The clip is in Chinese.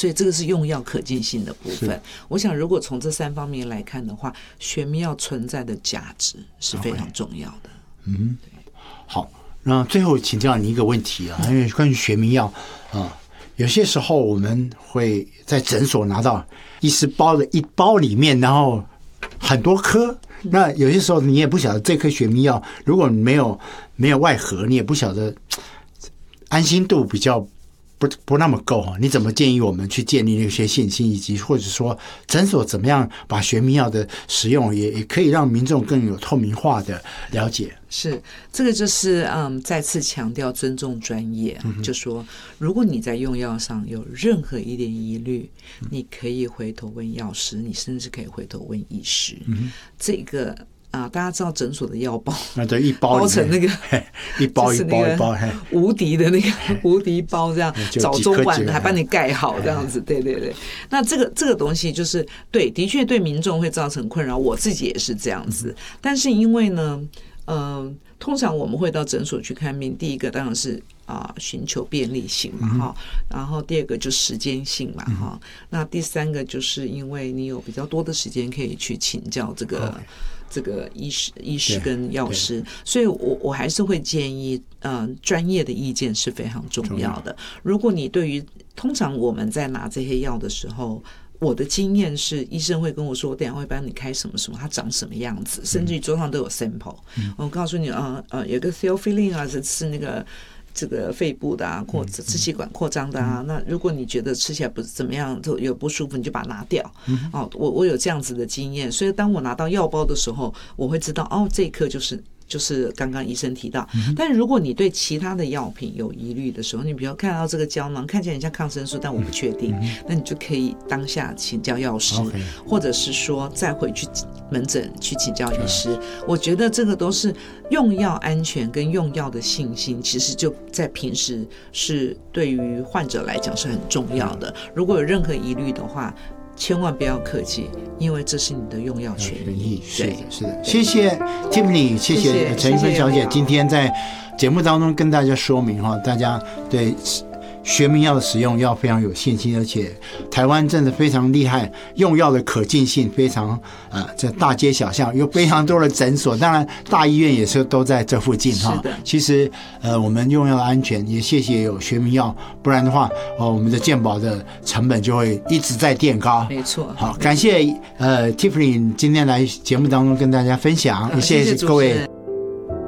所以这个是用药可进性的部分。我想如果从这3方面来看的话，学名药存在的价值是非常重要的。 嗯，好，那最后请教你一个问题啊，因为关于学名药啊，有些时候我们会在诊所拿到医师包的一包里面，然后很多颗。那有些时候你也不晓得这颗学名药，如果你没有外盒，你也不晓得安心度比较不那么够。你怎么建议我们去建立那些信心，以及或者说诊所怎么样把学名药的使用也可以让民众更有透明化的了解？ 是，这个就是再次强调尊重专业，就说如果你在用药上有任何一点疑虑，你可以回头问药师，你甚至可以回头问医师。这个大家知道诊所的药包， 对，一包包成那个一包一包一包， 无敌的那个无敌包，这样早中晚还帮你盖好这样子，对对对。那这个东西就是对，的确对民众会造成困扰，我自己也是这样子。但是因为呢，通常我们会到诊所去看病，第一个当然是寻求便利性嘛哈，然后第二个就时间性嘛哈，那第三个就是因为你有比较多的时间可以去请教这个医师跟药师，所以我还是会建议专业的意见是非常重要的。如果你对于通常我们在拿这些药的时候，我的经验是，医生会跟我说，我等一下会帮你开什么什么，它长什么样子，甚至于桌上都有 sample。我告诉你有个 theophylline 啊，是那个这个肺部的啊，或者支气管扩张的啊。那如果你觉得吃起来不是怎么样，就有不舒服，你就把它拿掉。我有这样子的经验，所以当我拿到药包的时候，我会知道这一颗就是刚刚医生提到。但如果你对其他的药品有疑虑的时候，你比如看到这个胶囊看起来很像抗生素，但我不确定，那你就可以当下请教药师，或者是说再回去门诊去请教医师。我觉得这个都是用药安全跟用药的信心，其实就在平时是对于患者来讲是很重要的。如果有任何疑虑的话，千万不要客气，因为这是你的用药权益。 是的，谢谢 Tiffany， 谢谢陈玉芬小姐今天在节目当中跟大家说明大家对学名药的使用要非常有信心，而且台湾真的非常厉害，用药的可进性非常在大街小巷有非常多的诊所，当然大医院也是都在这附近其实我们用药的安全也谢谢有学名药，不然的话我们的健保的成本就会一直在垫高。 没错。 好，感谢Tiffany 今天来节目当中跟大家分享，也谢谢各位。